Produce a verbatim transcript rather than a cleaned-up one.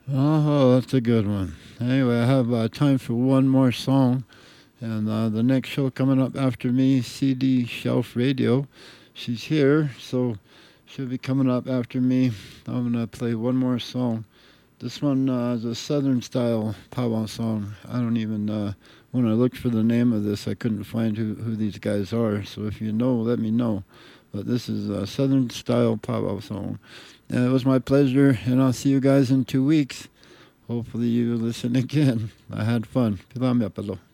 Oh, that's a good one. Anyway, I have uh, time for one more song. And uh, the next show coming up after me, C D Shelf Radio. She's here, so she'll be coming up after me. I'm going to play one more song. This one uh, is a Southern style powwow song. I don't even, uh, when I looked for the name of this, I couldn't find who, who these guys are. So if you know, let me know. But this is a Southern style powwow song. And it was my pleasure, and I'll see you guys in two weeks. Hopefully you listen again. I had fun. Pilame apalo.